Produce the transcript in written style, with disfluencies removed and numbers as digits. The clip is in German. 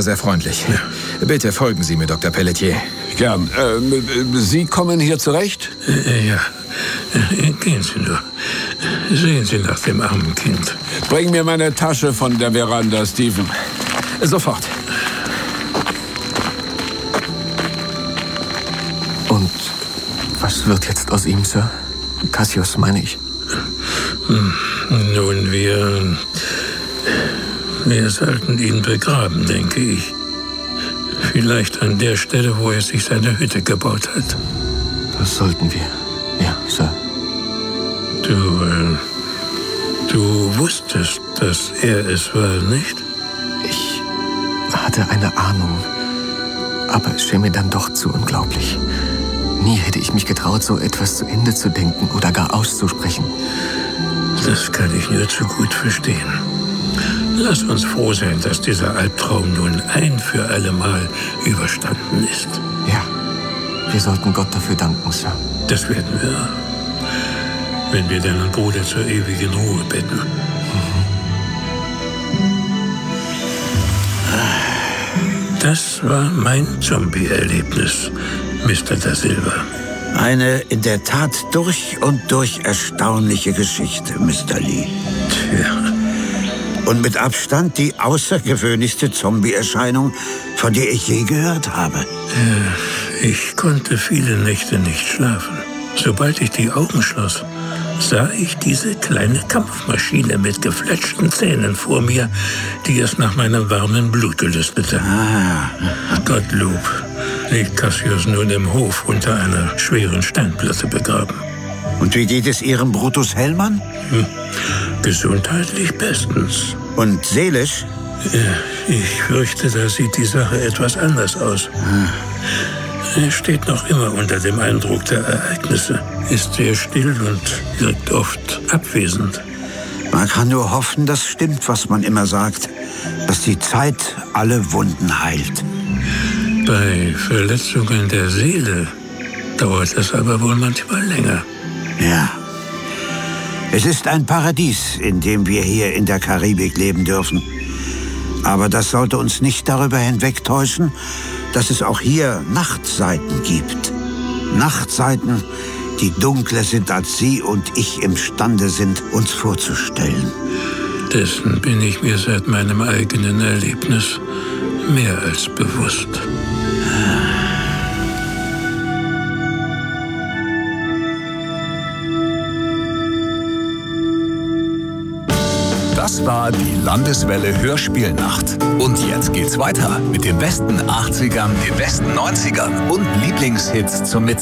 sehr freundlich. Bitte folgen Sie mir, Dr. Pelletier. Gern. Sie kommen hier zurecht? Ja. Gehen Sie nur. Sehen Sie nach dem armen Kind. Bring mir meine Tasche von der Veranda, Stephen. Sofort. Und was wird jetzt aus ihm, Sir? Cassius, meine ich. Nun, wir sollten ihn begraben, denke ich. Vielleicht an der Stelle, wo er sich seine Hütte gebaut hat. Das sollten wir. Ja, Sir. Du wusstest, dass er es war, nicht? Ich hatte eine Ahnung. Aber es schien mir dann doch zu unglaublich. Nie hätte ich mich getraut, so etwas zu Ende zu denken oder gar auszusprechen. Das kann ich nur zu gut verstehen. Lass uns froh sein, dass dieser Albtraum nun ein für alle Mal überstanden ist. Ja, wir sollten Gott dafür danken, Sir. Das werden wir, wenn wir deinen Bruder zur ewigen Ruhe bitten. Das war mein Zombie-Erlebnis, Mr. Da Silva. Eine in der Tat durch und durch erstaunliche Geschichte, Mr. Lee. Tja. Und mit Abstand die außergewöhnlichste Zombie-Erscheinung, von der ich je gehört habe. Ich konnte viele Nächte nicht schlafen. Sobald ich die Augen schloss, sah ich diese kleine Kampfmaschine mit gefletschten Zähnen vor mir, die es nach meinem warmen Blut gelüstete. Gottlob liegt Cassius nun im Hof unter einer schweren Steinplatte begraben. Und wie geht es Ihrem Brutus Hellmann? Gesundheitlich bestens. Und seelisch? Ich fürchte, da sieht die Sache etwas anders aus. Er steht noch immer unter dem Eindruck der Ereignisse, ist sehr still und wirkt oft abwesend. Man kann nur hoffen, das stimmt, was man immer sagt, dass die Zeit alle Wunden heilt. Bei Verletzungen der Seele dauert es aber wohl manchmal länger. Ja. Es ist ein Paradies, in dem wir hier in der Karibik leben dürfen. Aber das sollte uns nicht darüber hinwegtäuschen, dass es auch hier Nachtseiten gibt. Nachtseiten, die dunkler sind, als Sie und ich imstande sind, uns vorzustellen. Dessen bin ich mir seit meinem eigenen Erlebnis mehr als bewusst. Das war die Landeswelle Hörspielnacht. Und jetzt geht's weiter mit den besten 80ern, den besten 90ern und Lieblingshits zum Mitsingen.